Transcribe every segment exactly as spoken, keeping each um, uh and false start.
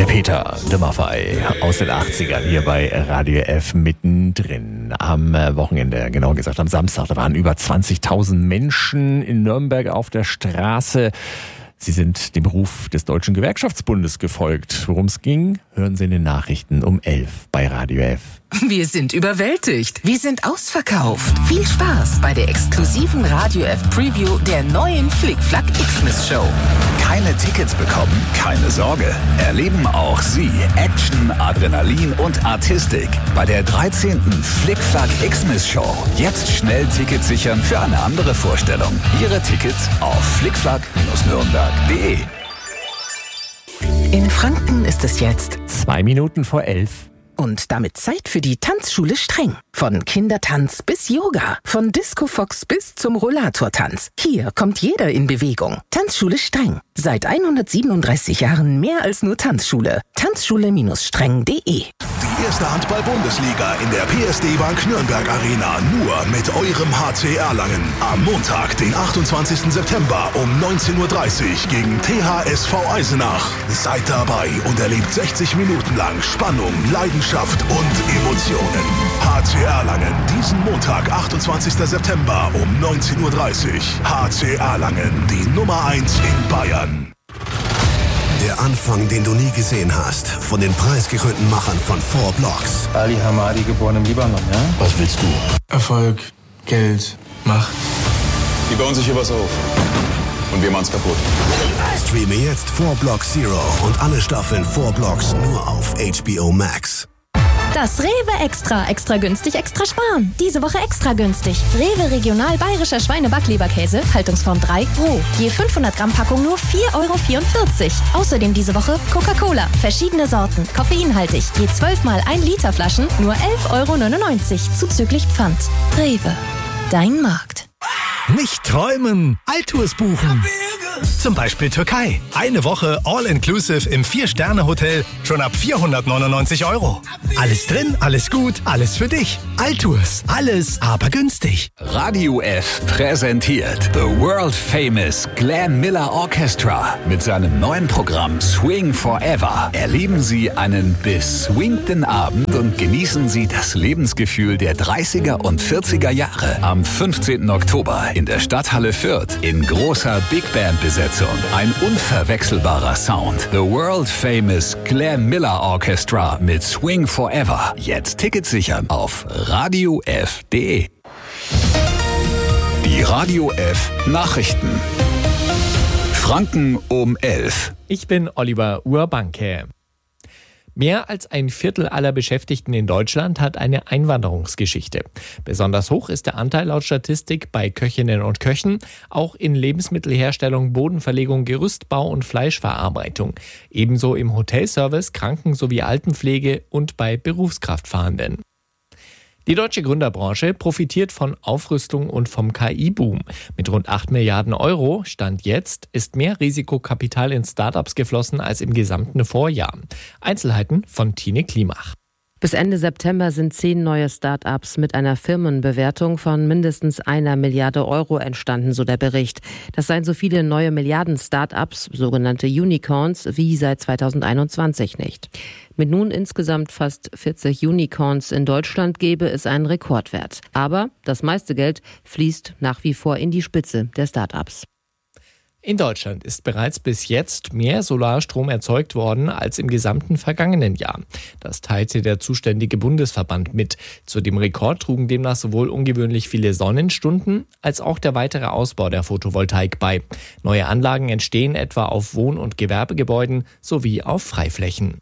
Peter de Maffay aus den achtzigern hier bei Radio F mittendrin. Am Wochenende, genauer gesagt am Samstag, da waren über zwanzigtausend Menschen in Nürnberg auf der Straße. Sie sind dem Ruf des Deutschen Gewerkschaftsbundes gefolgt. Worum es ging, hören Sie in den Nachrichten um elf bei Radio F. Wir sind überwältigt. Wir sind ausverkauft. Viel Spaß bei der exklusiven Radio F Preview der neuen Flickflack Xmas Show. Keine Tickets bekommen? Keine Sorge. Erleben auch Sie Action, Adrenalin und Artistik bei der dreizehnten Flickflack Xmas Show. Jetzt schnell Tickets sichern für eine andere Vorstellung. Ihre Tickets auf flickflack nürnberg punkt de. In Franken ist es jetzt Zwei Minuten vor elf. und damit Zeit für die Tanzschule Streng. Von Kindertanz bis Yoga, von Disco Fox bis zum Rollatortanz. Hier kommt jeder in Bewegung. Tanzschule Streng. Seit hundertsiebenunddreißig Jahren mehr als nur Tanzschule. Tanzschule Streng punkt de. Die erste Handball-Bundesliga in der P S D Bank Nürnberg Arena. Nur mit eurem H C Erlangen. Am Montag, den achtundzwanzigsten September um neunzehn Uhr dreißig gegen T H S V Eisenach. Seid dabei und erlebt sechzig Minuten lang Spannung, Leidenschaft und Emotionen. H C Erlangen, diesen Montag, achtundzwanzigsten September um neunzehn Uhr dreißig. H C Erlangen, die Nummer eins in Bayern. Der Anfang, den du nie gesehen hast, von den preisgekrönten Machern von Four Blocks. Ali Hamadi, geboren im Libanon, ja? Was willst du? Erfolg, Geld, Macht. Die bauen sich hier was auf. Und wir machen's kaputt. Streame jetzt Four Blocks Zero und alle Staffeln Four Blocks nur auf H B O Max. Das Rewe Extra. Extra günstig, extra sparen. Diese Woche extra günstig. Rewe Regional Bayerischer Schweine-Backleberkäse, Haltungsform drei, roh. Je fünfhundert Gramm Packung nur vier Euro vierundvierzig. Außerdem diese Woche Coca-Cola. Verschiedene Sorten, koffeinhaltig. Je zwölf mal ein Liter Flaschen nur elf Euro neunundneunzig. Zuzüglich Pfand. Rewe. Dein Markt. Nicht träumen, Altours buchen. Zum Beispiel Türkei. Eine Woche All-Inclusive im Vier-Sterne-Hotel schon ab vierhundertneunundneunzig Euro. Alles drin, alles gut, alles für dich. Altours, alles aber günstig. Radio F präsentiert The World Famous Glenn Miller Orchestra mit seinem neuen Programm Swing Forever. Erleben Sie einen beswingten Abend und genießen Sie das Lebensgefühl der dreißiger und vierziger Jahre am fünfzehnten Oktober in der Stadthalle Fürth in großer Big Band Besetzung. Ein unverwechselbarer Sound. The World Famous Glenn Miller Orchestra mit Swing Forever. Jetzt Tickets sichern auf radio f punkt de. Die Radio F Nachrichten. Franken um elf. Ich bin Oliver Urbanke. Mehr als ein Viertel aller Beschäftigten in Deutschland hat eine Einwanderungsgeschichte. Besonders hoch ist der Anteil laut Statistik bei Köchinnen und Köchen, auch in Lebensmittelherstellung, Bodenverlegung, Gerüstbau und Fleischverarbeitung. Ebenso im Hotelservice, Kranken- sowie Altenpflege und bei Berufskraftfahrenden. Die deutsche Gründerbranche profitiert von Aufrüstung und vom K I-Boom. Mit rund acht Milliarden Euro, Stand jetzt, ist mehr Risikokapital in Startups geflossen als im gesamten Vorjahr. Einzelheiten von Tine Klimach. Bis Ende September sind zehn neue Start-ups mit einer Firmenbewertung von mindestens einer Milliarde Euro entstanden, so der Bericht. Das seien so viele neue Milliarden-Start-ups, sogenannte Unicorns, wie seit zweitausendeinundzwanzig nicht. Mit nun insgesamt fast vierzig Unicorns in Deutschland gäbe es einen Rekordwert. Aber das meiste Geld fließt nach wie vor in die Spitze der Start-ups. In Deutschland ist bereits bis jetzt mehr Solarstrom erzeugt worden als im gesamten vergangenen Jahr. Das teilte der zuständige Bundesverband mit. Zu dem Rekord trugen demnach sowohl ungewöhnlich viele Sonnenstunden als auch der weitere Ausbau der Photovoltaik bei. Neue Anlagen entstehen etwa auf Wohn- und Gewerbegebäuden sowie auf Freiflächen.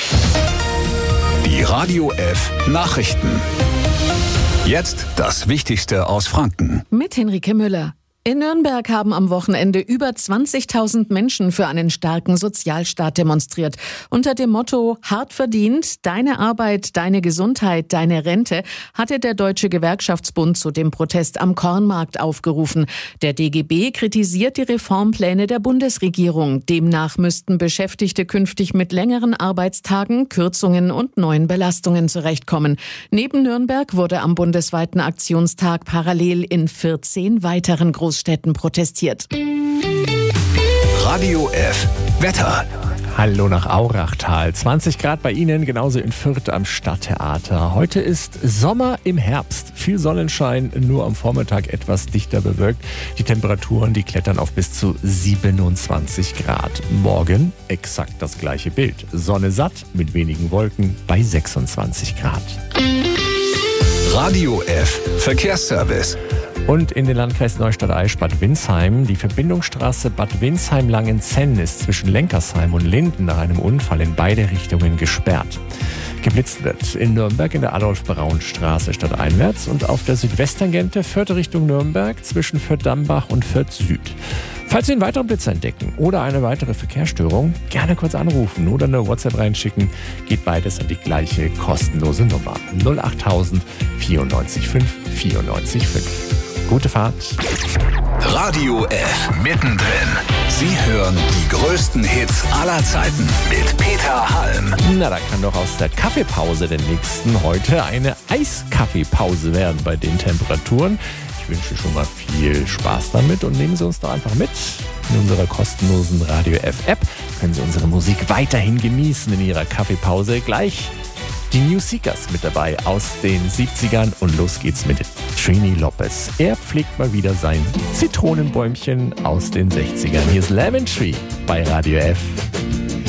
Die Radio F Nachrichten. Jetzt das Wichtigste aus Franken. Mit Henrike Müller. In Nürnberg haben am Wochenende über zwanzigtausend Menschen für einen starken Sozialstaat demonstriert. Unter dem Motto Hart verdient, deine Arbeit, deine Gesundheit, deine Rente hatte der Deutsche Gewerkschaftsbund zu dem Protest am Kornmarkt aufgerufen. Der D G B kritisiert die Reformpläne der Bundesregierung. Demnach müssten Beschäftigte künftig mit längeren Arbeitstagen, Kürzungen und neuen Belastungen zurechtkommen. Neben Nürnberg wurde am bundesweiten Aktionstag parallel in vierzehn weiteren Großstädten protestiert. Radio F Wetter. Hallo nach Aurachtal. zwanzig Grad bei Ihnen, genauso in Fürth am Stadttheater. Heute ist Sommer im Herbst. Viel Sonnenschein, nur am Vormittag etwas dichter bewölkt. Die Temperaturen, die klettern auf bis zu siebenundzwanzig Grad. Morgen exakt das gleiche Bild. Sonne satt mit wenigen Wolken bei sechsundzwanzig Grad. Radio F Verkehrsservice. Und in den Landkreis Neustadt-Aisch-Bad Windsheim. Die Verbindungsstraße Bad Windsheim-Langenzenn ist zwischen Lenkersheim und Linden nach einem Unfall in beide Richtungen gesperrt. Geblitzt wird in Nürnberg in der Adolf-Braun-Straße stadteinwärts und auf der Südwesttangente Fürth Richtung Nürnberg zwischen Fürth-Dambach und Fürth Süd. Falls Sie einen weiteren Blitzer entdecken oder eine weitere Verkehrsstörung, gerne kurz anrufen oder eine WhatsApp reinschicken. Geht beides an die gleiche kostenlose Nummer null achttausend vierundneunzig fünf vierundneunzig fünf. Gute Fahrt. Radio F mittendrin. Sie hören die größten Hits aller Zeiten mit Peter Halm. Na, da kann doch aus der Kaffeepause der nächsten heute eine Eiskaffeepause werden bei den Temperaturen. Ich wünsche schon mal viel Spaß damit und nehmen Sie uns doch einfach mit. In unserer kostenlosen Radio F App können Sie unsere Musik weiterhin genießen in Ihrer Kaffeepause. Gleich die New Seekers mit dabei aus den siebzigern und los geht's mit Trini Lopez. Er pflegt mal wieder sein Zitronenbäumchen aus den sechzigern. Hier ist Lemon Tree bei Radio F.